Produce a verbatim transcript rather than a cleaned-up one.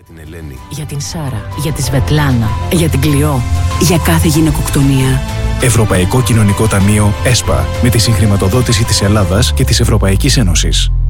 την Ελένη. Για την Σάρα, για τη Σβετλάνα, για την Κλειό. Για κάθε γυναικοκτονία. Ευρωπαϊκό Κοινωνικό Ταμείο ΕΣΠΑ, με τη συγχρηματοδότηση της Ελλάδας και της Ευρωπαϊκής Ένωσης.